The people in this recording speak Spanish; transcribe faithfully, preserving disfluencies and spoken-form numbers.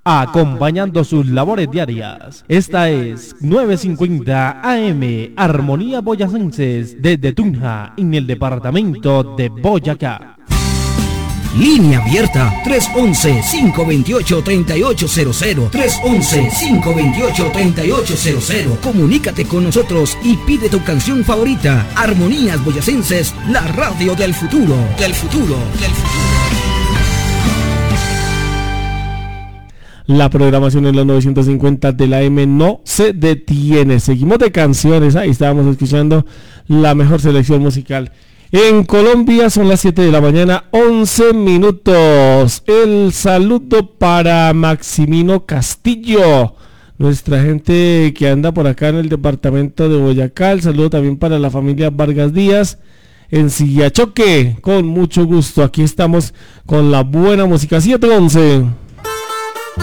acompañando sus labores diarias. Esta es novecientos cincuenta A M, Armonía Boyacenses, desde Tunja, en el departamento de Boyacá. Línea abierta tres once, cinco veintiocho, treinta y ocho cero cero, tres once, cinco veintiocho, treinta y ocho cero cero. Comunícate con nosotros y pide tu canción favorita. Armonías Boyacenses, la radio del futuro, del futuro, del futuro. La programación en los novecientos cincuenta de la M no se detiene. Seguimos de canciones. Ahí estábamos escuchando la mejor selección musical en Colombia. Son las siete de la mañana, once minutos. El saludo para Maximino Castillo, nuestra gente que anda por acá en el departamento de Boyacá. El saludo también para la familia Vargas Díaz en Sillachoque. Con mucho gusto, aquí estamos con la buena música. Siete once.